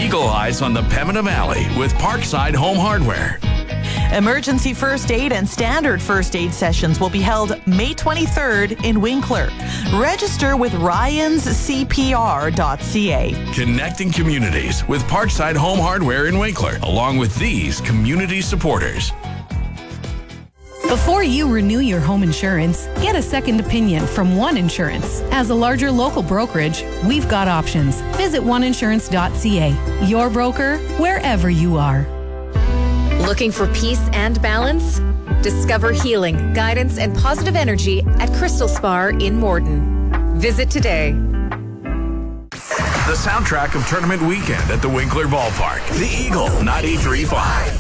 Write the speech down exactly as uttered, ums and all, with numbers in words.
Eagle Eyes on the Pembina Valley with Parkside Home Hardware. Emergency first aid and standard first aid sessions will be held May twenty-third in Winkler. Register with ryans c p r dot c a. Connecting communities with Parkside Home Hardware in Winkler, along with these community supporters. Before you renew your home insurance, get a second opinion from One Insurance. As a larger local brokerage, we've got options. Visit one insurance dot c a. Your broker, wherever you are. Looking for peace and balance? Discover healing, guidance, and positive energy at Crystal Spa in Morden. Visit today. The soundtrack of tournament weekend at the Winkler Ballpark. The Eagle ninety-three point five.